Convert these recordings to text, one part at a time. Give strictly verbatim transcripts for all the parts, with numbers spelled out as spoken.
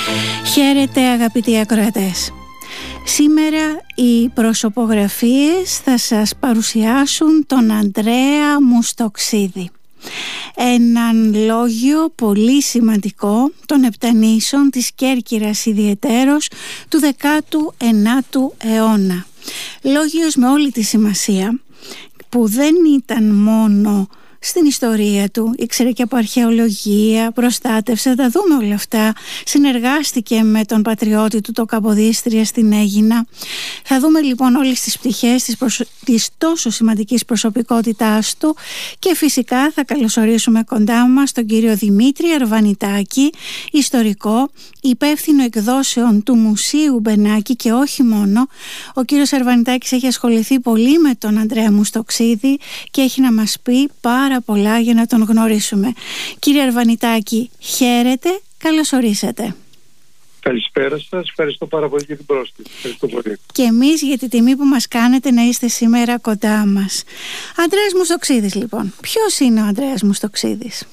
Χαίρετε αγαπητοί ακροατές. Σήμερα οι προσωπογραφίες θα σας παρουσιάσουν τον Ανδρέα Μουστοξίδη. Έναν λόγιο πολύ σημαντικό των Επτανήσων της Κέρκυρας ιδιαιτέρως του δέκατου ενάτου αιώνα. Λόγιος με όλη τη σημασία που δεν ήταν μόνο στην ιστορία του, ήξερε και από αρχαιολογία, προστάτευσε, θα τα δούμε όλα αυτά. Συνεργάστηκε με τον πατριώτη του, το Καποδίστρια, στην Αίγινα. Θα δούμε λοιπόν όλες τις πτυχές της, προσω... της τόσο σημαντικής προσωπικότητάς του και φυσικά θα καλωσορίσουμε κοντά μας τον κύριο Δημήτρη Αρβανιτάκη, ιστορικό, υπεύθυνο εκδόσεων του Μουσείου Μπενάκη και όχι μόνο. Ο κύριος Αρβανιτάκης έχει ασχοληθεί πολύ με τον Ανδρέα Μουστοξίδη και έχει να μας πει πάρα πάρα πολλά για να τον γνωρίσουμε. Κύριε Αρβανιτάκη, χαίρετε, καλώς ορίσατε. Καλησπέρα σας, ευχαριστώ πάρα πολύ για την πρόσκληση. Ευχαριστώ πολύ. Και εμείς για τη τιμή που μας κάνετε να είστε σήμερα κοντά μας. Ανδρέας Μουστοξίδης λοιπόν. Ποιος είναι ο Ανδρέας Μουστοξίδης?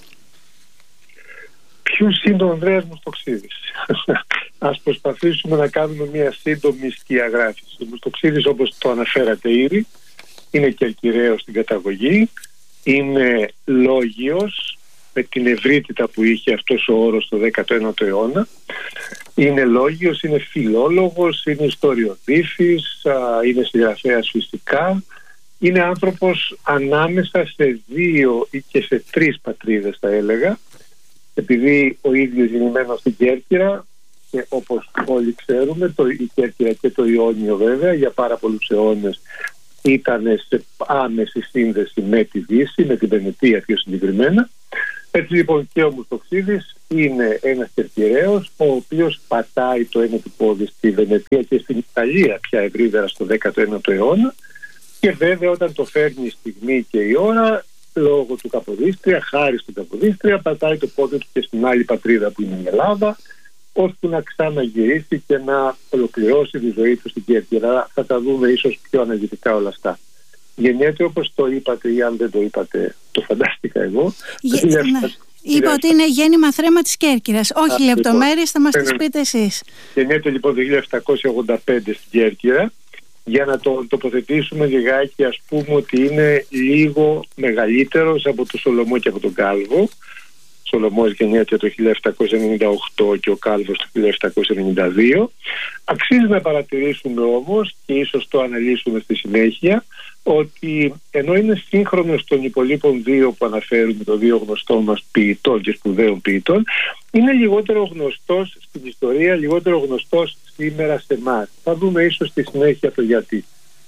Ποιος είναι ο Ανδρέας Μουστοξίδης? Ας προσπαθήσουμε να κάνουμε μια σύντομη σκιαγράφηση. Ο Μουστοξίδης, όπως το αναφέρατε ήδη, είναι Κερκυραίος στην καταγωγή. Είναι λόγιος με την ευρύτητα που είχε αυτός ο όρος το δέκατο ένατο αιώνα. Είναι λόγιος, είναι φιλόλογος, είναι ιστοριοδίφης, είναι συγγραφέας φυσικά. Είναι άνθρωπος ανάμεσα σε δύο ή και σε τρεις πατρίδες, θα έλεγα. Επειδή ο ίδιος γεννημένος στην Κέρκυρα και όπως όλοι ξέρουμε, το, η Κέρκυρα και το Ιόνιο βέβαια για πάρα πολλούς αιώνες ήταν σε άμεση σύνδεση με τη Δύση, με την Βενετία πιο συγκεκριμένα. Έτσι λοιπόν και ο Μουστοξίδης είναι ένας Κερκυραίος, ο οποίος πατάει το ένα του πόδι στη Βενετία και στην Ιταλία πια ευρύτερα στο δέκατο ένατο αιώνα, και βέβαια όταν το φέρνει η στιγμή και η ώρα, λόγω του Καποδίστρια, χάρη στον Καποδίστρια, πατάει το πόδι του και στην άλλη πατρίδα που είναι η Ελλάδα, ώστε να ξαναγυρίσει και να ολοκληρώσει τη ζωή του στην Κέρκυρα. Θα τα δούμε ίσως πιο αναλυτικά όλα αυτά. Γεννιέται, όπως το είπατε, ή αν δεν το είπατε, το φαντάστηκα εγώ. Γε... Ναι. Είπα ότι είναι γέννημα θρέμα της Κέρκυρας. Όχι Α, λεπτομέρειες, θα μας τις πείτε εσείς. Γεννιέται λοιπόν το χίλια επτακόσια ογδόντα πέντε στην Κέρκυρα. Για να το τοποθετήσουμε λιγάκι, ας πούμε ότι είναι λίγο μεγαλύτερος από τον Σολομό και από τον Κάλβο. Ο Σολομός γεννιέται το χίλια επτακόσια ενενήντα οκτώ και ο Κάλβος το χίλια επτακόσια ενενήντα δύο. Αξίζει να παρατηρήσουμε όμως, και ίσως το αναλύσουμε στη συνέχεια, ότι ενώ είναι σύγχρονος των υπολείπων δύο που αναφέρουμε, των δύο γνωστών μας ποιητών και σπουδαίων ποιητών, είναι λιγότερο γνωστός στην ιστορία, λιγότερο γνωστός σήμερα σε εμάς. Θα δούμε ίσως στη συνέχεια το γιατί.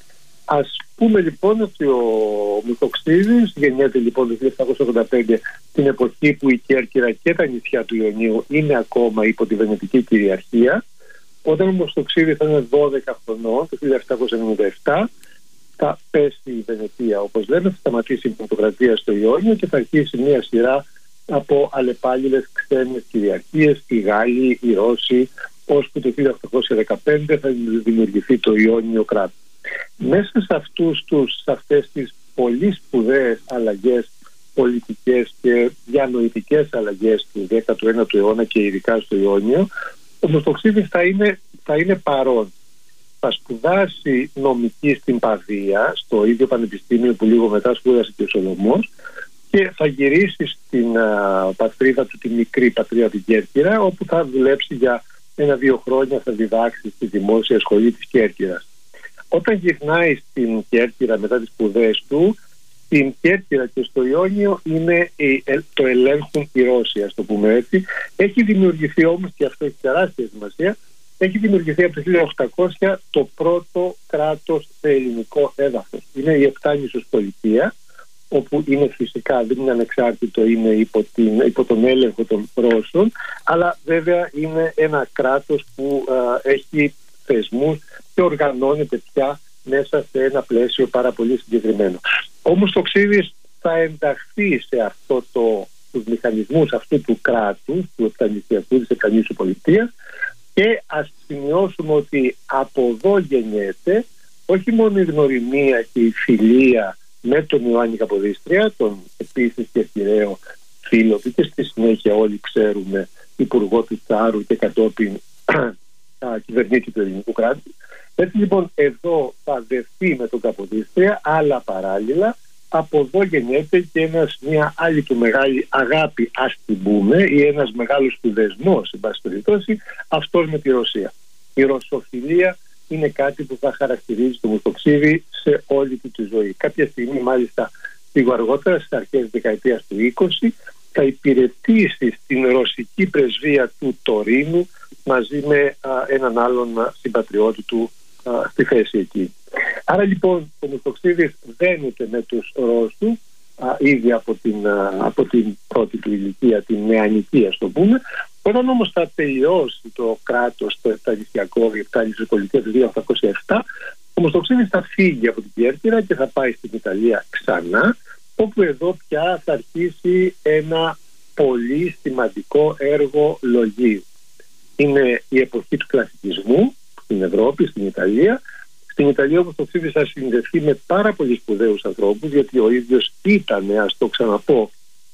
Ας πούμε λοιπόν ότι ο Μουστοξίδης γεννιέται λοιπόν το χίλια επτακόσια ογδόντα πέντε, την εποχή που η Κέρκυρα και τα νησιά του Ιωνίου είναι ακόμα υπό τη βενετική κυριαρχία. Όταν ο Μουστοξίδης θα είναι δώδεκα χρονών, το χίλια επτακόσια ενενήντα επτά, θα πέσει η Βενετία, όπως λέμε, θα σταματήσει η πρωτοκρατία στο Ιόνιο και θα αρχίσει μια σειρά από αλλεπάλληλες ξένες κυριαρχίες, οι Γάλλοι, οι Ρώσοι, ώσπου το χίλια οκτακόσια δεκαπέντε θα δημιουργηθεί το Ιόνιο κράτος. Μέσα σε, αυτούς τους, σε αυτές τις πολύ σπουδαίες αλλαγές πολιτικές και διανοητικές αλλαγές του δέκατου ένατου αιώνα και ειδικά στο Ιόνιο, ο Μουστοξίδης θα είναι, θα είναι παρόν. Θα σπουδάσει νομική στην Παδία, στο ίδιο πανεπιστήμιο που λίγο μετά σπούδασε και ο Σολομός, και θα γυρίσει στην α, πατρίδα του, τη μικρή πατρίδα την Κέρκυρα, όπου θα δουλέψει για ένα-δύο χρόνια, θα διδάξει στη δημόσια σχολή της Κέρκυρας. Όταν γυρνάει στην Κέρκυρα μετά τις σπουδές του, στην Κέρκυρα και στο Ιόνιο είναι το ελέγχουν οι Ρώσοι, ας το πούμε έτσι. Έχει δημιουργηθεί όμως, και αυτό έχει τεράστια σημασία, έχει δημιουργηθεί από το χίλια οκτακόσια το πρώτο κράτος σε ελληνικό έδαφος. Είναι η Επτάνησος πολιτεία, όπου είναι φυσικά, δεν είναι ανεξάρτητο, είναι υπό, την, υπό τον έλεγχο των Ρώσων, αλλά βέβαια είναι ένα κράτος που α, έχει θεσμούς και οργανώνεται πια μέσα σε ένα πλαίσιο πάρα πολύ συγκεκριμένο. Όμως ο Μουστοξίδης θα ενταχθεί σε αυτό το, τους μηχανισμούς αυτού του κράτους, του Επτανησιακού της Επτανήσου πολιτείας, και ας σημειώσουμε ότι από εδώ γεννιέται όχι μόνο η γνωριμία και η φιλία με τον Ιωάννη Καποδίστρια, τον επίσης Κερκυραίο Φίλοπη και στη συνέχεια όλοι ξέρουμε υπουργό του Τσάρου και κατόπιν κυβερνήτη του ελληνικού κράτους. Έτσι λοιπόν εδώ θα δεχθεί με τον Καποδίστρια, αλλά παράλληλα από εδώ γεννιέται και ένας, μια άλλη του μεγάλη αγάπη, ας την πούμε, ή ένας μεγάλος του δεσμός, εν πάση περιπτώσει, αυτός με τη Ρωσία. Η ρωσοφιλία είναι κάτι που θα χαρακτηρίζει το Μουστοξίδη σε όλη του τη ζωή. Κάποια στιγμή, μάλιστα λίγο αργότερα, στις αρχές της δεκαετίας του είκοσι, θα υπηρετήσει στην ρωσική πρεσβεία του Τωρίνου μαζί με α, έναν άλλον συμπατριώτη του α, στη θέση εκεί. Άρα λοιπόν ο Μουστοξίδης δένεται με τους Ρώσους α, ήδη από την, α, από την πρώτη του ηλικία, την νεανική ας το πούμε. Όταν όμως θα τελειώσει το κράτος το Εφταδισιακό, η Εφταδισιακολιτεία του χίλια οκτακόσια επτά, ο Μουστοξίδης θα φύγει από την Κέρκυρα και θα πάει στην Ιταλία ξανά, όπου εδώ πια θα αρχίσει ένα πολύ σημαντικό έργο λογίου. Είναι η εποχή του κλασικισμού στην Ευρώπη, στην Ιταλία. Στην Ιταλία ο Μουστοξίδης θα συνδεθεί με πάρα πολύ σπουδαίους ανθρώπους, γιατί ο ίδιος ήταν, ας το ξαναπώ,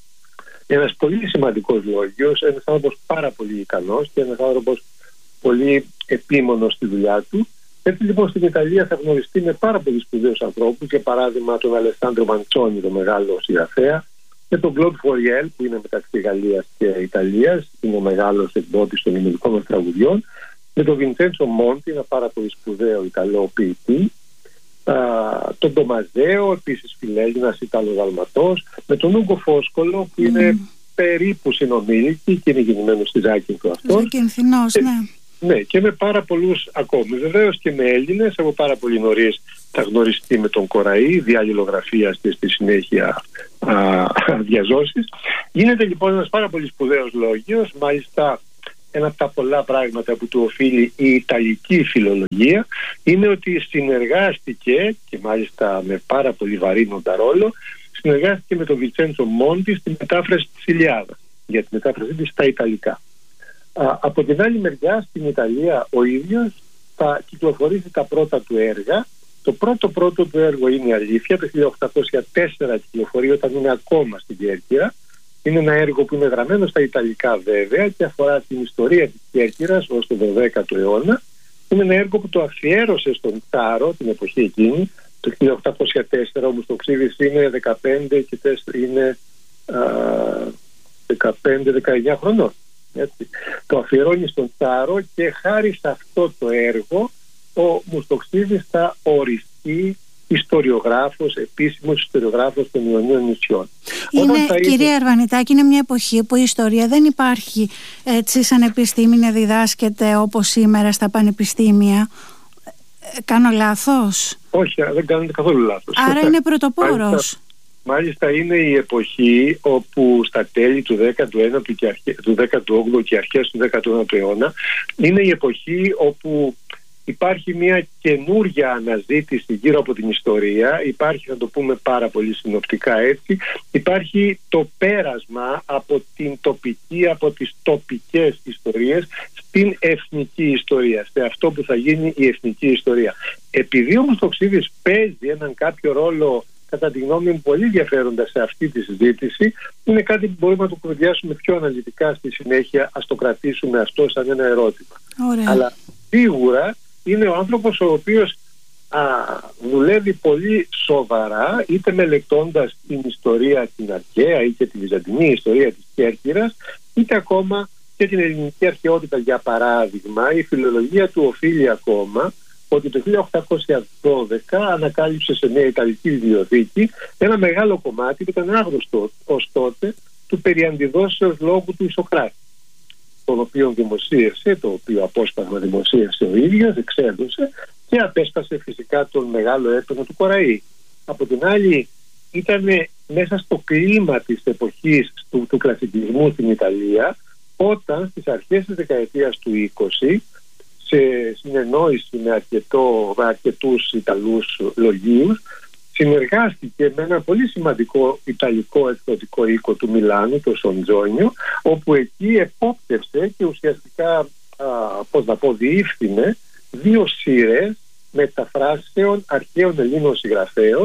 ένας πολύ σημαντικός λόγιος, ένας άνθρωπος πάρα πολύ ικανός και ένας άνθρωπος πολύ επίμονος στη δουλειά του. Έτσι λοιπόν στην Ιταλία θα γνωριστεί με πάρα πολύ σπουδαίους ανθρώπους, για παράδειγμα τον Αλεσάνδρο Μαντσόνι, τον μεγάλο συγγραφέα, με τον Κλοντ Φοριέλ που είναι μεταξύ Γαλλίας και Ιταλίας, είναι ο μεγάλος εκδότης των ελληνικών μας τραγουδιών, με τον Βιντσέντσο Μόντι, ένα πάρα πολύ σπουδαίο Ιταλό ποιητή, α, τον Ντομαζέο, επίσης φιλέλληνας Ιταλο-Δαλματός, με τον Ούγκο Φόσκολο που είναι mm. περίπου συνομήλικη και είναι γεννημένος στη Ζάκυνθο αυτός. Ζακυνθινός, ναι. Ναι, και με πάρα πολλούς ακόμη. Βεβαίως και με Έλληνες, από πάρα πολύ νωρίς θα γνωριστεί με τον Κοραή, διαλληλογραφίας και στη συνέχεια α, διαζώσεις. Γίνεται λοιπόν ένας πάρα πολύ σπουδαίος λόγιος, μάλιστα ένα από τα πολλά πράγματα που του οφείλει η Ιταλική φιλολογία είναι ότι συνεργάστηκε, και μάλιστα με πάρα πολύ βαρύνοντα ρόλο, συνεργάστηκε με τον Βιντσέντσο Μόντι στη μετάφραση της Ηλιάδας, για τη μετάφραση της στα Ιταλικά. Α, από την άλλη μεριά στην Ιταλία ο ίδιος θα κυκλοφορήσει τα πρώτα του έργα. Το πρώτο πρώτο του έργο είναι η Αλήθεια, το χίλια οκτακόσια τέσσερα κυκλοφορεί όταν είναι ακόμα στην Κέρκυρα. Είναι ένα έργο που είναι γραμμένο στα Ιταλικά βέβαια και αφορά την ιστορία της Κέρκυρας ως το δωδέκατο αιώνα. Είναι ένα έργο που το αφιέρωσε στον Τσάρο την εποχή εκείνη, το χίλια οκτακόσια τέσσερα, ο Μουστοξίδης είναι δεκαπέντε και είναι δεκαπέντε δεκαεννιά χρονών. Έτσι. Το αφιερώνει στον Τσάρο και χάρη σε αυτό το έργο ο Μουστοξίδης θα οριστεί ιστοριογράφος, επίσημος ιστοριογράφος των Ιωνίων νησιών. Είναι, κυρία είναι... Αρβανιτάκη, είναι μια εποχή που η ιστορία δεν υπάρχει έτσι σαν επιστήμη, διδάσκεται όπως σήμερα στα πανεπιστήμια. Κάνω λάθος? Όχι, δεν κάνετε καθόλου λάθος. Άρα είναι πρωτοπόρος. Μάλιστα, μάλιστα είναι η εποχή όπου στα τέλη του δέκατου ένατου και αρχέ, του δέκατου όγδοου και αρχές του δέκατου ένατου αιώνα είναι η εποχή όπου υπάρχει μια καινούρια αναζήτηση γύρω από την ιστορία. Υπάρχει, θα το πούμε πάρα πολύ συνοπτικά έτσι, υπάρχει το πέρασμα από την τοπική, από τις τοπικές ιστορίες στην εθνική ιστορία, σε αυτό που θα γίνει η εθνική ιστορία. Επειδή όμως το Μουστοξίδης παίζει έναν κάποιο ρόλο, κατά τη γνώμη μου, πολύ ενδιαφέροντα σε αυτή τη συζήτηση, είναι κάτι που μπορούμε να το κουβεντιάσουμε πιο αναλυτικά στη συνέχεια. Ας το κρατήσουμε αυτό σαν ένα ερώτημα. Ωραία. Αλλά σίγουρα είναι ο άνθρωπος ο οποίος α, δουλεύει πολύ σοβαρά, είτε μελετώντας την ιστορία την αρχαία ή και τη βυζαντινή ιστορία της Κέρκυρας, είτε ακόμα και την ελληνική αρχαιότητα. Για παράδειγμα, η φιλολογία του οφείλει ακόμα ότι το χίλια οκτακόσια δώδεκα ανακάλυψε σε μια Ιταλική βιβλιοθήκη ένα μεγάλο κομμάτι που ήταν άγνωστο ως τότε του περιαντιδώσεως λόγου του Ισοκράτη, τον οποίο δημοσίευσε, το οποίο απόσπασμα δημοσίευσε ο ίδιος, εξέδωσε και απέσπασε φυσικά τον μεγάλο έπαινο του Κοραή. Από την άλλη ήταν μέσα στο κλίμα της εποχής του, του κλασικισμού στην Ιταλία, όταν στις αρχές της δεκαετίας του είκοσι, σε συνεννόηση με, αρκετό, με αρκετούς Ιταλούς λογίους, συνεργάστηκε με ένα πολύ σημαντικό Ιταλικό εκδοτικό οίκο του Μιλάνου, το Σοντζόνιο, όπου εκεί επόπτευσε και ουσιαστικά, α, πώς να πω, διεύθυνε δύο σειρές μεταφράσεων αρχαίων Ελλήνων συγγραφέων,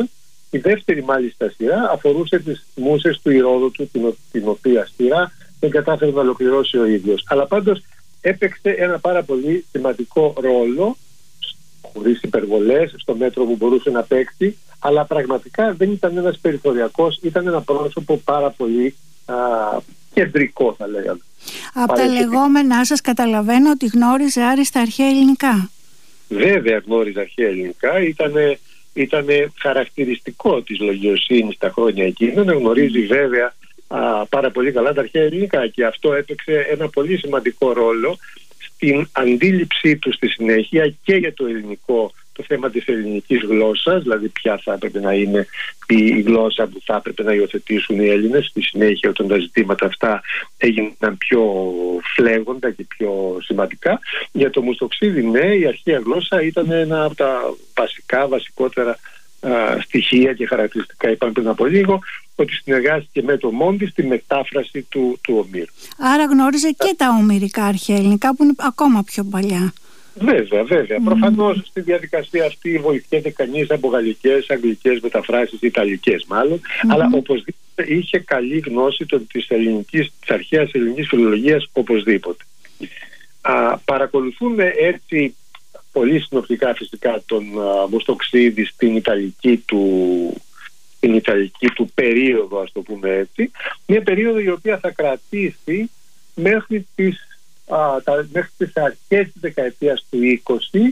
Η δεύτερη μάλιστα σειρά αφορούσε τις μούσες του Ηρόδοτου, την, την οποία σειρά δεν κατάφερε να ολοκληρώσει ο ίδιος. Αλλά πάντως έπαιξε ένα πάρα πολύ σημαντικό ρόλο, χωρίς υπερβολές, στο μέτρο που μπορούσε να παίξει, αλλά πραγματικά δεν ήταν ένας περιθωριακός, ήταν ένα πρόσωπο πάρα πολύ α, κεντρικό, θα λέγαμε. Από τα λεγόμενά σας καταλαβαίνω ότι γνώριζε άριστα αρχαία ελληνικά. Βέβαια γνώριζε αρχαία ελληνικά, ήτανε, ήτανε χαρακτηριστικό της λογιοσύνης τα χρόνια εκείνα να γνωρίζει βέβαια α, πάρα πολύ καλά τα αρχαία ελληνικά, και αυτό έπαιξε ένα πολύ σημαντικό ρόλο στην αντίληψή του στη συνέχεια και για το ελληνικό, το θέμα της ελληνικής γλώσσας, δηλαδή ποια θα έπρεπε να είναι η γλώσσα που θα έπρεπε να υιοθετήσουν οι Έλληνες στη συνέχεια, όταν τα ζητήματα αυτά έγιναν πιο φλέγοντα και πιο σημαντικά. Για το Μουστοξίδη, ναι, η αρχαία γλώσσα ήταν ένα από τα βασικά, βασικότερα α, στοιχεία και χαρακτηριστικά. Είπαμε πριν από λίγο ότι συνεργάστηκε με το Μόντι στη μετάφραση του, του Ομήρου. Άρα γνώριζε και τα ομηρικά αρχαία ελληνικά που είναι ακόμα πιο παλιά. Βέβαια, βέβαια. Mm. Προφανώς στη διαδικασία αυτή βοηθιέται κανείς από γαλλικές, αγγλικές μεταφράσεις, ιταλικές μάλλον, mm. αλλά οπωσδήποτε είχε καλή γνώση των, της, ελληνικής, της αρχαίας ελληνικής φιλολογίας οπωσδήποτε. Α, παρακολουθούμε έτσι πολύ συνοπτικά φυσικά τον Μουστοξίδη στην Ιταλική του, στην Ιταλική του περίοδο, ας το πούμε έτσι, μια περίοδο η οποία θα κρατήσει μέχρι τις Α, τα, μέχρι τις αρχές της δεκαετίας του είκοσι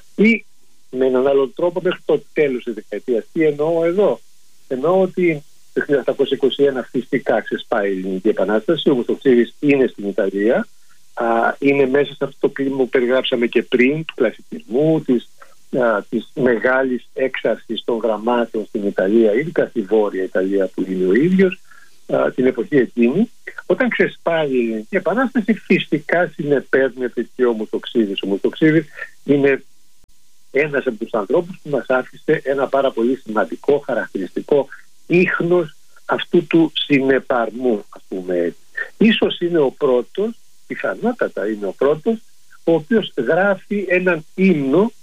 ή με έναν άλλο τρόπο μέχρι το τέλος της δεκαετίας. Τι εννοώ εδώ? Εννοώ ότι το χίλια οκτακόσια είκοσι ένα φυσικά ξεσπάει η Ελληνική Επανάσταση, ο Μουστοξίδης είναι στην Ιταλία, α, είναι μέσα σε αυτό το κλίμα που περιγράψαμε και πριν, του κλασικισμού, της, α, της μεγάλης έξαρσης των γραμμάτων στην Ιταλία, ειδικά στη Βόρεια Ιταλία που είναι ο ίδιος, την εποχή εκείνη. Όταν ξεσπάει η Ελληνική Επανάσταση, φυσικά συνεπέρνεται και ο Μουστοξίδης. Ο Μουστοξίδης είναι ένας από τους ανθρώπους που μας άφησε ένα πάρα πολύ σημαντικό, χαρακτηριστικό ίχνος αυτού του συνεπαρμού, ας πούμε έτσι. Ίσως είναι ο πρώτος, πιθανότατα είναι ο πρώτος, ο οποίος γράφει έναν ύμνο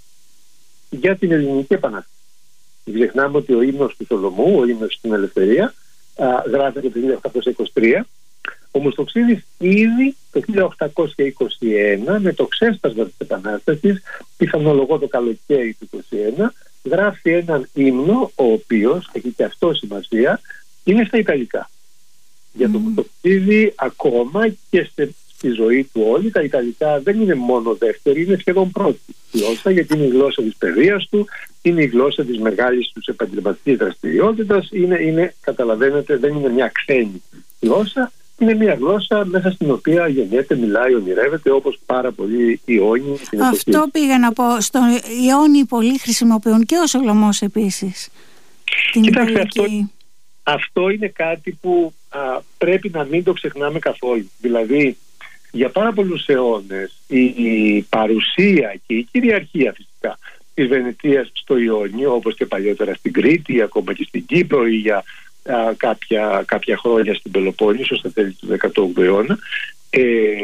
για την Ελληνική Επανάσταση. Ξεχνάμε ότι ο ύμνος του Σολομού, ο ύμνος στην Ελευθερία, γράφεται το χίλια οκτακόσια είκοσι τρία. Ο Μουστοξίδης ήδη το χίλια οκτακόσια είκοσι ένα, με το ξέσπασμα της Επανάστασης, πιθανολογώ το καλοκαίρι του είκοσι ένα, γράφει έναν ύμνο, ο οποίος, έχει και αυτό σημασία, είναι στα Ιταλικά. Mm. Για τον Μουστοξίδη ακόμα και σε, στη ζωή του όλη, τα Ιταλικά δεν είναι μόνο δεύτερη, είναι σχεδόν πρώτη γλώσσα, γιατί είναι η γλώσσα της παιδείας του, είναι η γλώσσα της μεγάλης τους επαγγελματικής δραστηριότητας, είναι, είναι, καταλαβαίνετε, δεν είναι μια ξένη γλώσσα, είναι μια γλώσσα μέσα στην οποία γεννιέται, μιλάει, ονειρεύεται, όπως πάρα πολλοί Ιόνιοι. Αυτό πήγα να πω. Στον Ιόνιοι πολλοί χρησιμοποιούν και ο Σολομός επίσης. Κοιτάξτε, αυτό, αυτό είναι κάτι που α, πρέπει να μην το ξεχνάμε καθόλου. Δηλαδή, για πάρα πολλούς αιώνες η, η παρουσία και η κυριαρχία φυσικά της Βενετίας στο Ιόνιο, όπως και παλιότερα στην Κρήτη ή ακόμα και στην Κύπρο ή για α, κάποια, κάποια χρόνια στην Πελοπόννησο στα τέλη του δεκαοκτώ αιώνα, ε,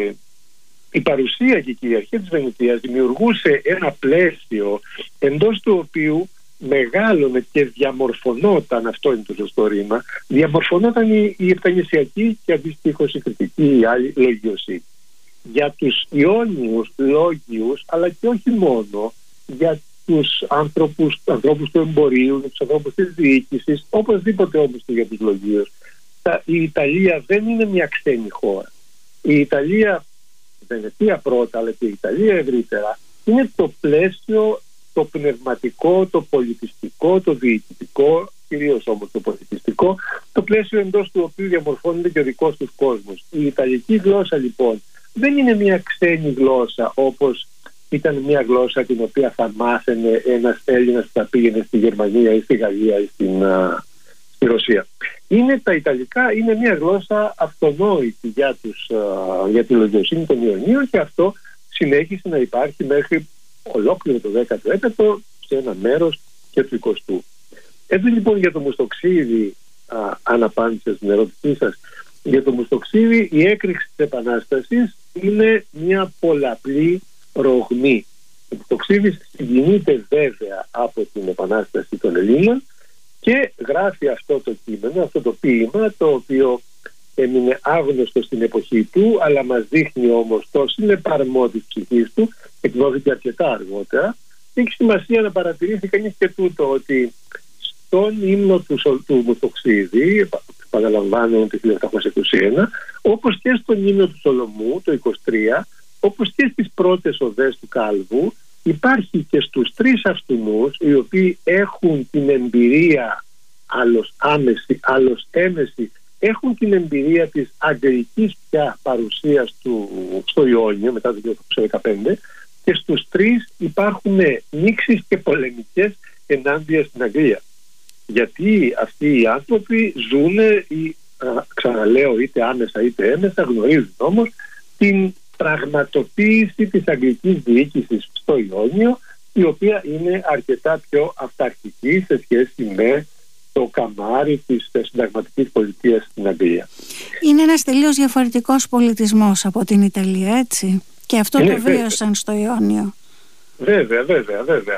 η παρουσία και η κυριαρχία της Βενετίας δημιουργούσε ένα πλαίσιο εντός του οποίου μεγάλωνε και διαμορφωνόταν, αυτό είναι το σωστό ρήμα, διαμορφωνόταν η, η ευταγησιακή και αντιστοίχως η κριτική ή η άλλη λογιοσύνη. Για τους Ιόνιους λόγιους, αλλά και όχι μόνο, για τους ανθρώπους, ανθρώπους του εμπορίου, για τους ανθρώπους της διοίκησης, οπωσδήποτε όμως και για τους λογίους. Η Ιταλία δεν είναι μια ξένη χώρα. Η Ιταλία, η Βενετία πρώτα, αλλά και η Ιταλία ευρύτερα, είναι το πλαίσιο, το πνευματικό, το πολιτιστικό, το διοικητικό, κυρίως όμως το πολιτιστικό, το πλαίσιο εντός του οποίου διαμορφώνεται και ο δικός τους κόσμος. Η Ιταλική γλώσσα λοιπόν δεν είναι μια ξένη γλώσσα όπως ήταν μια γλώσσα την οποία θα μάθαινε ένας Έλληνας που θα πήγαινε στη Γερμανία ή στη Γαλλία ή στην, α, στη Ρωσία. Είναι, τα Ιταλικά είναι μια γλώσσα αυτονόητη για, τους, α, για τη λογιοσύνη των Ιωνίων, και αυτό συνέχισε να υπάρχει μέχρι ολόκληρο το δέκατο έβδομο σε ένα μέρος και του εικοστού. Έτσι λοιπόν για το Μουστοξίδη, α, αν απάντησα στην ερώτησή σας, για το Μουστοξίδη η έκρηξη της Επανάστασης είναι μια πολλαπλή ρογμή. Ο Μουστοξίδης συγκινείται βέβαια από την Επανάσταση των Ελλήνων Και γράφει αυτό το κείμενο, αυτό το ποίημα, το οποίο έμεινε άγνωστο στην εποχή του, αλλά μας δείχνει όμως το συνεπαρμό της ψυχής του, εκδόθηκε αρκετά αργότερα. Έχει σημασία να παρατηρήσει κανείς και τούτο, ότι στον ύμνο του, του Μουστοξίδη, παραλαμβάνω το χίλια οκτακόσια είκοσι ένα, όπως και στον ύμνο του Σολομού το είκοσι τρία, όπως και στις πρώτες οδές του Κάλβου, υπάρχει και στους τρεις αυτούς, οι οποίοι έχουν την εμπειρία, άλλος άμεση, άλλος έμεση, έχουν την εμπειρία της αγγλικής πια παρουσίας του στο Ιόνιο μετά το χίλια οκτακόσια δεκαπέντε, και στους τρεις υπάρχουν νήξεις και πολεμικές ενάντια στην Αγγλία. Γιατί αυτοί οι άνθρωποι ζουν, ή, α, ξαναλέω, είτε άμεσα είτε έμεσα, γνωρίζουν όμως την πραγματοποίηση της αγγλικής διοίκησης στο Ιόνιο, η οποία είναι αρκετά πιο αυταρχική σε σχέση με το καμάρι της συνταγματικής πολιτείας στην Αγγλία. Είναι ένας τελείως διαφορετικός πολιτισμός από την Ιταλία, έτσι. Και αυτό είναι, το βίωσαν βέβαια στο Ιόνιο. Βέβαια, βέβαια, βέβαια.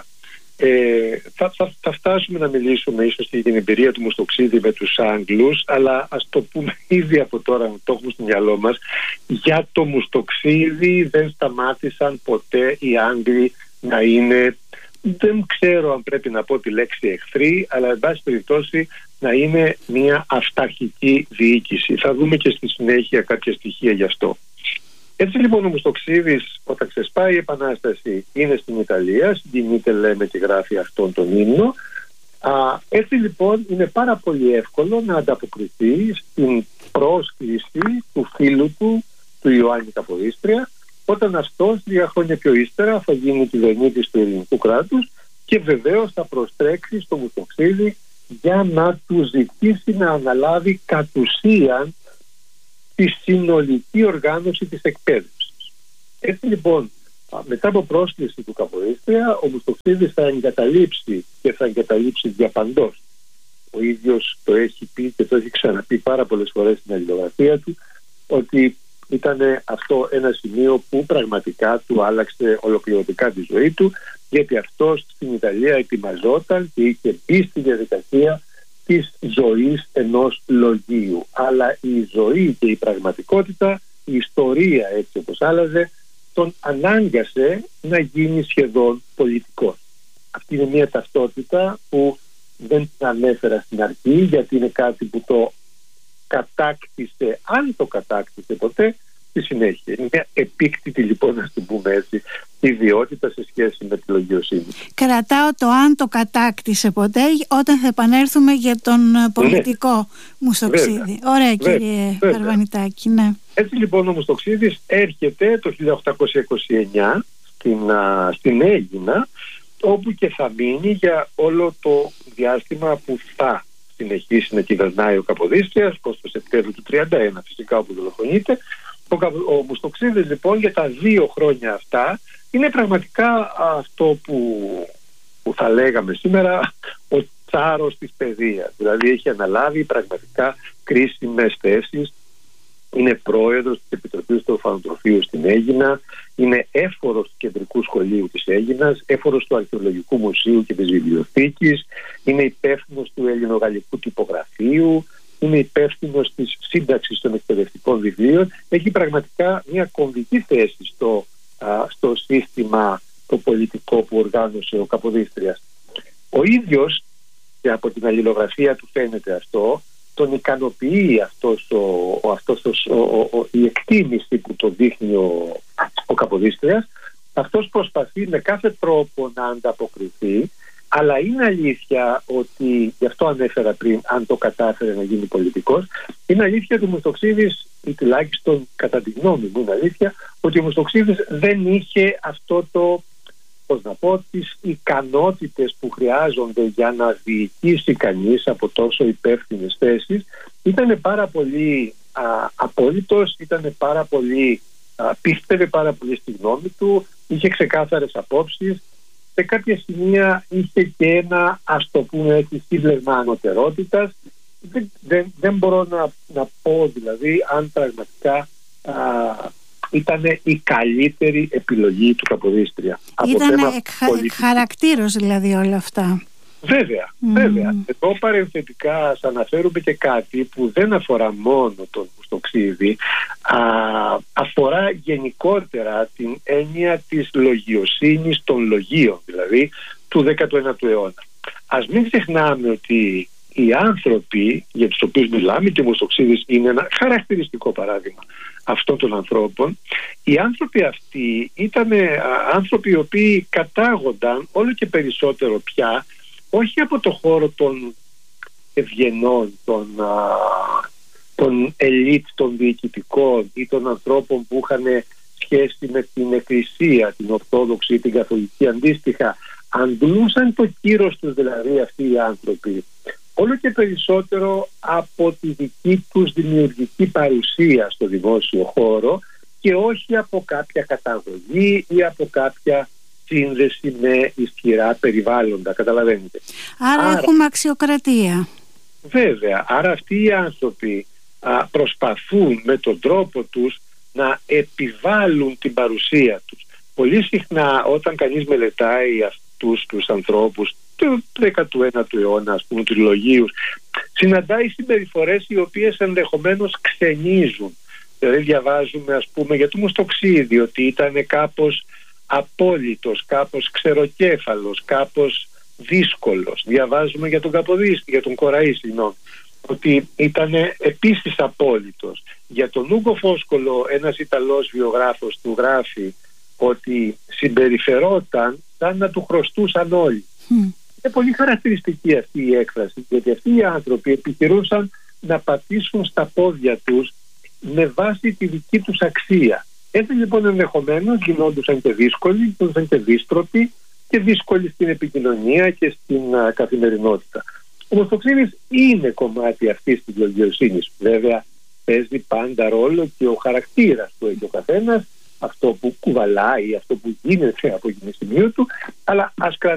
Ε, θα, θα, θα φτάσουμε να μιλήσουμε ίσως για την εμπειρία του Μουστοξίδη με τους Άγγλους, αλλά ας το πούμε ήδη από τώρα, το έχουμε στο μυαλό μας, για το Μουστοξίδη δεν σταμάτησαν ποτέ οι Άγγλοι να είναι, δεν ξέρω αν πρέπει να πω τη λέξη εχθροί, αλλά εν πάση περιπτώσει να είναι μια αυταρχική διοίκηση. Θα δούμε και στη συνέχεια κάποια στοιχεία γι' αυτό. Έτσι λοιπόν ο Μουστοξίδης, όταν ξεσπάει η Επανάσταση, είναι στην Ιταλία, συγκινείται, λέμε, και γράφει αυτόν τον ύμνο. Α, έτσι λοιπόν είναι πάρα πολύ εύκολο να ανταποκριθεί στην πρόσκληση του φίλου του, του Ιωάννη Καποδίστρια, όταν αυτός λίγα χρόνια πιο ύστερα θα γίνει κυβερνήτης του ελληνικού κράτους και βεβαίως θα προστρέξει στο Μουστοξίδη για να του ζητήσει να αναλάβει κατ' ουσίαν τη συνολική οργάνωση της εκπαίδευσης. Έτσι λοιπόν, μετά από πρόσκληση του Καποδίστρια, ο Μουστοξίδης θα εγκαταλείψει και θα εγκαταλείψει διαπαντός. Ο ίδιος το έχει πει και το έχει ξαναπεί πάρα πολλές φορές στην αλληλογραφία του, ότι ήταν αυτό ένα σημείο που πραγματικά του άλλαξε ολοκληρωτικά τη ζωή του, γιατί αυτός στην Ιταλία ετοιμαζόταν και είχε μπει στη διαδικασία της ζωής ενός λογίου. Αλλά η ζωή και η πραγματικότητα, η ιστορία έτσι όπως άλλαζε, τον ανάγκασε να γίνει σχεδόν πολιτικός. Αυτή είναι μια ταυτότητα που δεν την ανέφερα στην αρχή, γιατί είναι κάτι που το κατάκτησε, αν το κατάκτησε ποτέ, στη συνέχεια. Είναι μια επίκτητη, λοιπόν, να την πούμε έτσι, ιδιότητα σε σχέση με τη λογιοσύνη. Κρατάω το αν το κατάκτησε ποτέ όταν θα επανέλθουμε για τον πολιτικό, ναι, Μουστοξίδη. Ωραία, κύριε Χαρβανιτάκη, ναι. Έτσι λοιπόν ο Μουστοξίδης έρχεται το χίλια οκτακόσια είκοσι εννιά στην, α, στην Αίγινα, όπου και θα μείνει για όλο το διάστημα που θα συνεχίσει να κυβερνάει ο Καποδίστριας, ως το Σεπτέμβριο του τριάντα ένα φυσικά, όπου δολοφονείται. Ο, ο Μουστοξίδης λοιπόν για τα δύο χρόνια αυτά είναι πραγματικά αυτό που, που θα λέγαμε σήμερα ο τσάρος της παιδείας. Δηλαδή έχει αναλάβει πραγματικά κρίσιμες θέσεις. Είναι πρόεδρος της Επιτροπής του Ορφανοτροφείου στην Αίγινα, είναι έφορος του Κεντρικού Σχολείου της Αίγινας, έφορος του Αρχαιολογικού Μουσείου και της Βιβλιοθήκης, είναι υπεύθυνος του Ελληνογαλλικού Τυπογραφείου, είναι υπεύθυνος της σύνταξης των εκπαιδευτικών βιβλίων. Έχει πραγματικά μια κομβική θέση στο, α, στο σύστημα το πολιτικό που οργάνωσε ο Καποδίστριας. Ο ίδιος, και από την αλληλογραφία του φαίνεται αυτό, τον ικανοποιεί αυτός ο, ο, αυτός ο, ο, ο, η εκτίμηση που το δείχνει ο, ο Καποδίστριας. Αυτός προσπαθεί με κάθε τρόπο να ανταποκριθεί, αλλά είναι αλήθεια ότι, γι' αυτό ανέφερα πριν, αν το κατάφερε να γίνει πολιτικός, είναι αλήθεια ότι ο Μουστοξίδης, ή τουλάχιστον κατά τη γνώμη μου είναι αλήθεια, ότι ο Μουστοξίδης δεν είχε αυτό το, πώς να πω, τις ικανότητες που χρειάζονται για να διοικήσει κανείς από τόσο υπεύθυνες θέσεις. Ήταν πάρα πολύ α, απόλυτος, ήταν πάρα πολύ, α, πίστευε πάρα πολύ στη γνώμη του, είχε ξεκάθαρες απόψεις. Σε κάποια σημεία είχε και ένα, ας το πούμε έτσι, σύμπλεγμα ανωτερότητας. Δεν, δεν, δεν μπορώ να, να πω δηλαδή αν πραγματικά α, ήταν η καλύτερη επιλογή του Καποδίστρια. Ήταν εκ, εκ χαρακτήρος δηλαδή όλα αυτά. Βέβαια, mm. βέβαια. Εδώ παρενθετικά σας αναφέρουμε και κάτι που δεν αφορά μόνο τον Μουστοξίδη, α, αφορά γενικότερα την έννοια της λογιοσύνης των λογίων, δηλαδή του δέκατου ένατου αιώνα. Ας μην ξεχνάμε ότι οι άνθρωποι για τους οποίους μιλάμε, και ο Μουστοξίδης είναι ένα χαρακτηριστικό παράδειγμα αυτών των ανθρώπων, οι άνθρωποι αυτοί ήταν άνθρωποι οι οποίοι κατάγονταν όλο και περισσότερο πια όχι από το χώρο των ευγενών, των, α, των ελίτ, των διοικητικών ή των ανθρώπων που είχαν σχέση με την Εκκλησία, την Ορθόδοξη ή την Καθολική αντίστοιχα. Αντλούσαν το κύρος τους δηλαδή αυτοί οι άνθρωποι όλο και περισσότερο από τη δική τους δημιουργική παρουσία στο δημόσιο χώρο και όχι από κάποια καταγωγή ή από κάποια σύνδεση με ισχυρά περιβάλλοντα, καταλαβαίνετε. Άρα, άρα έχουμε αξιοκρατία. Βέβαια, άρα αυτοί οι άνθρωποι α, προσπαθούν με τον τρόπο τους να επιβάλλουν την παρουσία τους. Πολύ συχνά όταν κανείς μελετάει αυτούς τους ανθρώπους του δέκατου ένατου αιώνα, ας πούμε, τους λογίους, συναντάει συμπεριφορές οι οποίες ενδεχομένως ξενίζουν. Δηλαδή διαβάζουμε, ας πούμε, για το Μουστοξίδη ότι ήταν κάπως απόλυτος, κάπως ξεροκέφαλος, κάπως δύσκολος. Διαβάζουμε για τον Καποδίστη, για τον Κοραή, συγγνώμη, ότι ήταν επίσης απόλυτος. Για τον Ούγκο Φόσκολο, ένας Ιταλός βιογράφος, του γράφει ότι συμπεριφερόταν σαν να του χρωστούσαν όλοι. Mm. Είναι πολύ χαρακτηριστική αυτή η έκφραση, γιατί αυτοί οι άνθρωποι επιχειρούσαν να πατήσουν στα πόδια τους με βάση τη δική τους αξία. Έτσι λοιπόν ενδεχομένως γινόντουσαν και δύσκολοι, γινόντουσαν και δύστροποι και δύσκολοι στην επικοινωνία και στην uh, καθημερινότητα. Ο Μουστοξίδης είναι κομμάτι αυτής της λογιοσύνης. Βέβαια παίζει πάντα ρόλο και ο χαρακτήρας που έχει ο καθένας, αυτό που κουβαλάει, αυτό που γίνεται από την σημείο του, αλλά ας κρατήσουμε